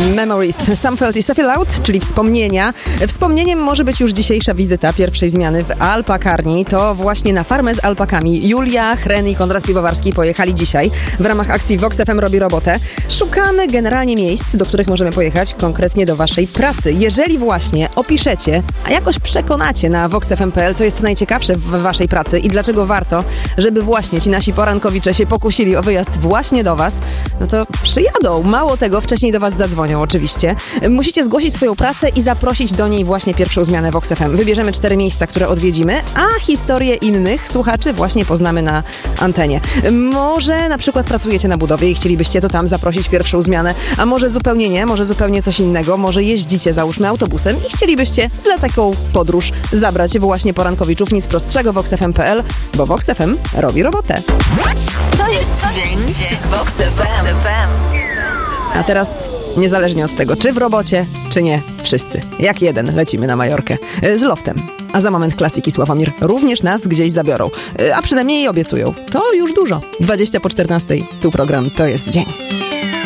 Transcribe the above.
Memories, Some Felt i Some Out, czyli wspomnienia. Wspomnieniem może być już dzisiejsza wizyta pierwszej zmiany w alpakarni. To właśnie na farmę z alpakami Julia Hren i Konrad Piwowarski pojechali dzisiaj w ramach akcji Vox FM robi robotę. Szukamy generalnie miejsc, do których możemy pojechać, konkretnie do waszej pracy. Jeżeli właśnie opiszecie, a jakoś przekonacie na voxfm.pl, co jest najciekawsze w waszej pracy i dlaczego warto, żeby właśnie ci nasi porankowicze się pokusili o wyjazd właśnie do was, no to przyjadą. Mało tego, wcześniej do was zadzwonią oczywiście. Musicie zgłosić swoją pracę i zaprosić do niej właśnie pierwszą zmianę Vox FM. Wybierzemy 4 miejsca, które odwiedzimy, a historie innych słuchaczy właśnie poznamy na antenie. Może na przykład pracujecie na budowie i chcielibyście to tam zaprosić pierwszą zmianę, a może zupełnie nie, może zupełnie coś innego, może jeździcie załóżmy autobusem i chcielibyście za taką podróż zabrać właśnie porankowiczów. Nic prostszego, voxfm.pl, bo Vox FM robi robotę. To jest dzień z Vox FM. A teraz, niezależnie od tego, czy w robocie, czy nie, wszyscy, jak jeden, lecimy na Majorkę z Loftem. A za moment Klasyk i Sławomir również nas gdzieś zabiorą. A przynajmniej obiecują. To już dużo. 20 po 14. Tu program To jest dzień.